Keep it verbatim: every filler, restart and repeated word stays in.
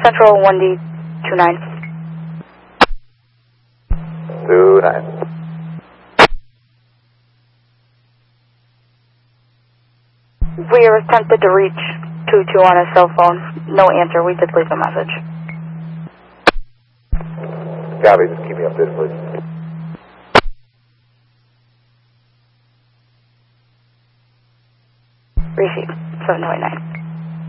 Central one D two nine. two nine. We are attempted to reach two two on his cell phone. No answer. We did leave a message. Copy. Just keep me updated, please. Receive. seven nine nine.